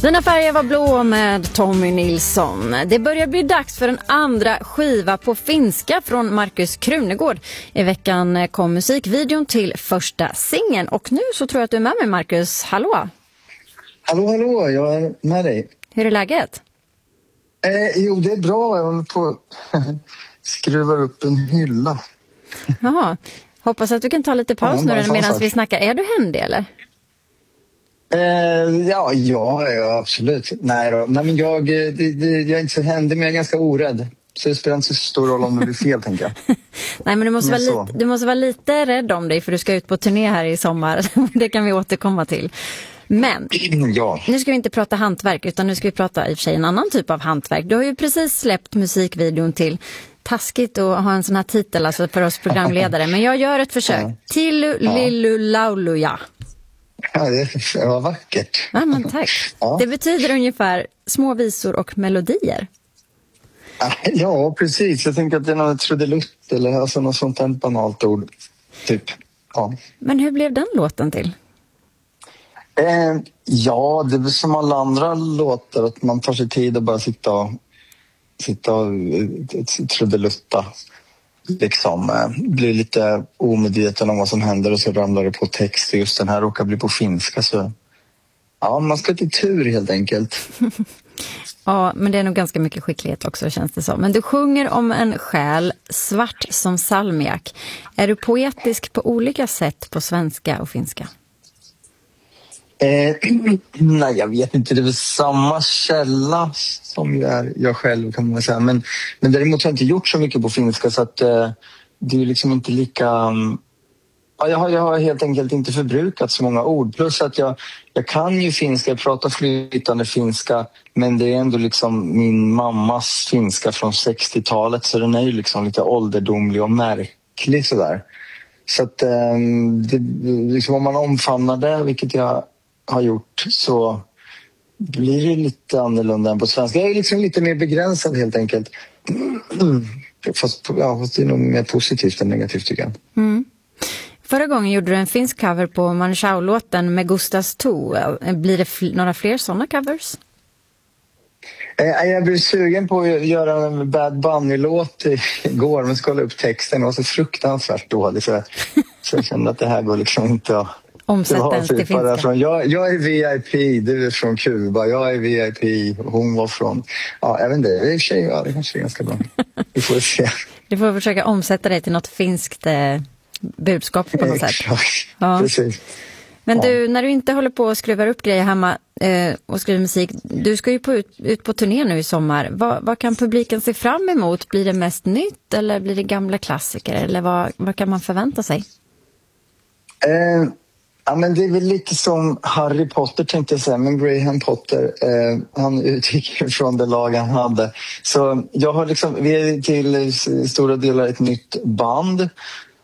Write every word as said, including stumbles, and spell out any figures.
Dina färger var blå med Tommy Nilsson. Det börjar bli dags för en andra skiva på finska från Markus Krunegård. I veckan kom musikvideon till första singeln. Och nu så tror jag att du är med mig, Markus. Hallå! Hallå, hallå, jag är med dig. Hur är läget? Eh, jo, det är bra. Jag håller på att skruva upp en hylla. Jaha. Hoppas att du kan ta lite paus ja, nu medan vi snackar. Är du händig eller? Eh, ja, ja, ja, absolut. Nej då. Nej, men jag, det, det, jag är inte så händig, men jag är ganska orädd. Så det spelar inte så stor roll om det blir fel, tänker jag. Nej, men du måste, men vara lite, du måste vara lite rädd om dig, för du ska ut på turné här i sommar. Det kan vi återkomma till. Men ja. Nu ska vi inte prata hantverk, utan nu ska vi prata i och för sig en annan typ av hantverk. Du har ju precis släppt musikvideon till, taskigt att ha en sån här titel alltså för oss programledare, men jag gör ett försök. Ja. Till Lillu Lauluja. Ja, det var vackert. Ja, men tack. Ja. Det betyder ungefär små visor och melodier. Ja, precis. Jag tänker att det är något trudelutt eller alltså något sånt här banalt ord. Typ. Ja. Men hur blev den låten till? Eh, ja, det är som alla andra låtar, att man tar sig tid att bara sitta och, sitta och trudelutta. Liksom eh, blir lite omedveten om vad som händer och så ramlar det på text. Just den här råkar bli på finska, så ja, man ska till tur helt enkelt. Ja, men det är nog ganska mycket skicklighet också, känns det som. Men du sjunger om en själ svart som salmiak. Är du poetisk på olika sätt på svenska och finska? Eh, nej, jag vet inte. Det är väl samma källa som jag, är, jag själv, kan man säga. Men, men däremot har jag inte gjort så mycket på finska, så att eh, det är liksom inte lika... Um, ja, jag, har, jag har helt enkelt inte förbrukat så många ord. Plus att jag, jag kan ju finska, jag pratar flytande finska, men det är ändå liksom min mammas finska från sextiotalet, så den är ju liksom lite ålderdomlig och märklig sådär. Så att eh, det, liksom, om man omfamnar det, vilket jag har gjort, så blir det lite annorlunda än på svenska. Jag är liksom lite mer begränsad helt enkelt. Fast, ja, fast det är nog mer positivt än negativt, tycker jag. Mm. Förra gången gjorde du en finsk cover på Manchau-låten med Gustas To. Blir det fl- några fler sådana covers? Eh, jag blev sugen på att göra en Bad Bunny-låt igår, men kolla upp texten. Det var så fruktansvärt dåligt, så, så jag kände att det här går liksom inte att omsätta ens till finska. Från, jag, jag är V I P, du är från Kuba, jag är V I P, hon var från... Ja, jag vet inte, det är tjej, ja, det kanske är ganska bra. Vi får se. Du får försöka omsätta det till något finskt eh, budskap på något sätt. Ja, precis. Men du, när du inte håller på och skruvar upp grejer hemma eh, och skriver musik, du ska ju på ut, ut på turné nu i sommar. Vad, vad kan publiken se fram emot? Blir det mest nytt eller blir det gamla klassiker? Eller vad, vad kan man förvänta sig? Eh, ja, men det är väl lite som Harry Potter, tänkte jag säga, men Graham Potter, eh, han utgick från det lag han hade. Så jag har liksom, vi är till stora delar ett nytt band.